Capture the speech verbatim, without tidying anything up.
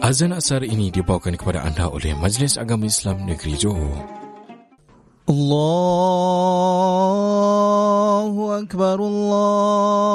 Azan asar ini dibawakan kepada anda oleh Majlis Agama Islam Negeri Johor. Allahu Akbar, Allah